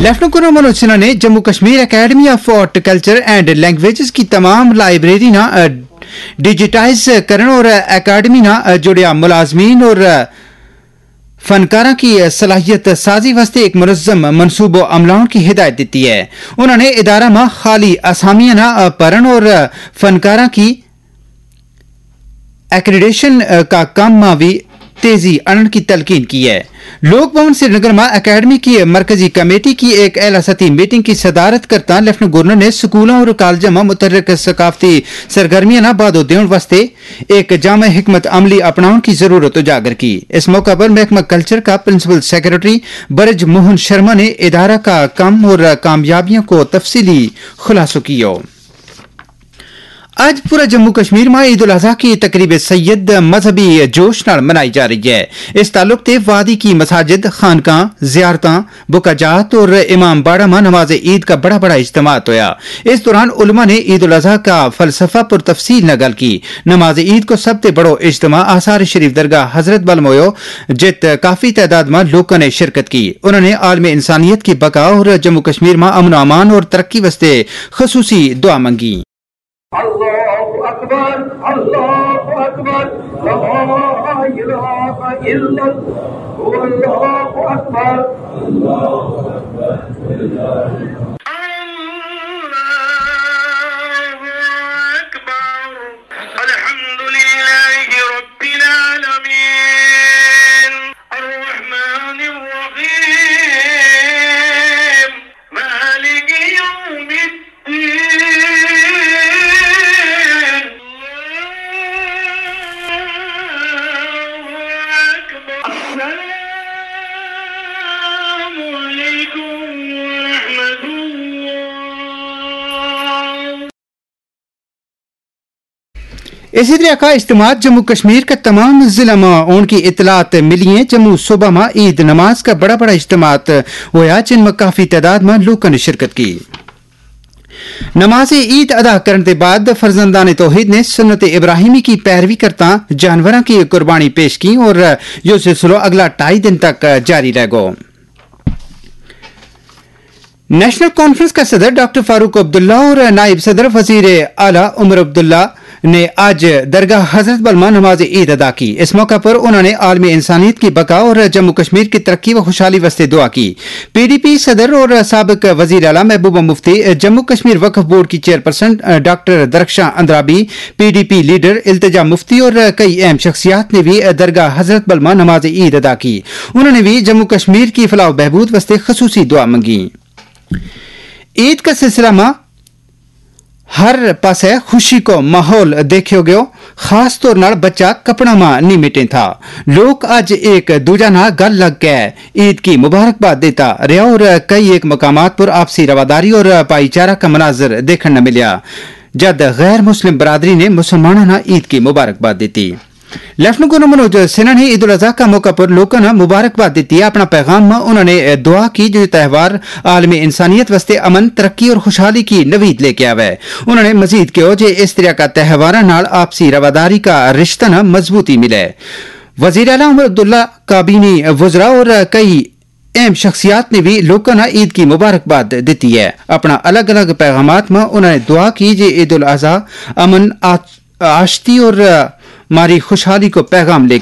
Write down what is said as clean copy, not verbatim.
Lieutenant governor Manoj Sinha نے Jammu Kashmir academy of art culture and languages کی تمام لائبریری نہ ڈیجیٹائز کرنے اور اکیڈمی نہ جڑیا ملازمین اور فنکاروں کی صلاحیت سازی واسطے ایک منظم منصوبہ عملاؤں کی ہدایت دیتی ہے. انہوں نے ادارہ میں خالی اسامیاں نہ پرن اور فنکاروں کی ایکریڈیشن کا کام میں بھی تیزی آننے کی تلقین کی ہے. لوک بھون سری نگر میں اکیڈمی کی مرکزی کمیٹی کی ایک اعلی سطحی میٹنگ کی صدارت کرتا لیفٹنٹ گورنر نے سکولوں اور کالجوں میں متحرک ثقافتی سرگرمیاں نہ بادو دیون واسطے ایک جامع حکمت عملی اپناؤں کی ضرورت اجاگر کی. اس موقع پر محکمہ کلچر کا پرنسپل سیکرٹری برج موہن شرما نے ادارہ کا کام اور کامیابیوں کو تفصیلی خلاصہ کیا. آج پورا جموں کشمیر میں عید الاضحیٰ کی تقریب سید مذہبی جوش نال منائی جا رہی ہے. اس تعلق تے وادی کی مساجد، خانقاہ، زیارتاں، بکا جات اور امام باڑہ میں نماز عید کا بڑا اجتماع ہوا. اس دوران علماء نے عید الاضحیٰ کا فلسفہ پر تفصیل نقل کی. نماز عید کو سب تے بڑو اجتماع آثار شریف درگاہ حضرت بل مویو جت کافی تعداد میں لوگوں نے شرکت کی. انہوں نے عالم انسانیت کی بقا اور جموں کشمیر میں امن و امان اور ترقی واسطے خصوصی دعا منگی. اللہ اکبر اللہ اکبر لا الہ الا اللہ اکبر اللہ اکبر الحمد للہ رب العالمین الرحمن الرحیم مالک یوم الدین. اسی طرح کا اجتماع جموں کشمیر کے تمام ضلع میں ان کی اطلاعات ملی ہیں. جموں صوبہ میں عید نماز کا بڑا اجتماع ہوا جن میں کافی تعداد میں لوگوں نے شرکت کی. نماز عید ادا کرنے کے بعد فرزندان توحید نے سنت ابراہیمی کی پیروی کرتا جانوروں کی قربانی پیش کی اور یہ سلسلہ اگلا 2.5 دن تک جاری رہے گا. نیشنل کانفرنس کا صدر ڈاکٹر فاروق عبداللہ اور نائب صدر وزیر اعلی عمر عبداللہ نے آج درگاہ حضرت بل میں نماز عید ادا کی. اس موقع پر انہوں نے عالمی انسانیت کی بقا اور جموں کشمیر کی ترقی و خوشحالی واسطے دعا کی. پی ڈی پی صدر اور سابق وزیر اعلی محبوبہ مفتی، جموں کشمیر وقف بورڈ کی چیئرپرسن ڈاکٹر درخشاں Andrabi, P D P leader التجا مفتی اور کئی اہم شخصیات نے بھی درگاہ حضرت بل میں نماز عید ادا کی. انہوں نے بھی جموں کشمیر کی فلاح و بہبود واسطے خصوصی دعا منگی. عید کا سلسلہ میں ہر پاسے خوشی کو ماحول دیکھو گयो، خاص طور نال بچہ کپڑا ماں نہیں مٹے تھا. لوگ آج ایک دوجا نہ گل لگ کے عید کی مبارکباد دیتا رہا اور کئی ایک مقامات پر آپسی رواداری اور بھائی چارہ کا مناظر دیکھنے نہ ملیا جد غیر مسلم برادری نے مسلمانوں نے عید کی مبارکباد دیتی. لیفٹنٹ گورنر منوج سنہا نے عید الاضحیٰ کا موقع پر لوگوں نے مبارکباد دیتی. اپنا پیغام میں انہوں نے دعا کی جو تہوار عالم انسانیت واسطے امن، ترقی اور خوشحالی کی نوید لے کے آوے. انہوں نے مزید کہا کہ اس طرح کا تہوار نال آپسی رواداری کا رشتہ نہ مضبوطی ملے. وزیر اعلیٰ عمر عبداللہ، کابینی وزراء اور کئی اہم شخصیات نے بھی لوگوں نے عید کی مبارکباد دیتی ہے. اپنا الگ الگ پیغامات میں انہوں نے دعا کی کہ عید الاضحیٰ امن، آشتی اور ماری خوشحالی کو پیغام لے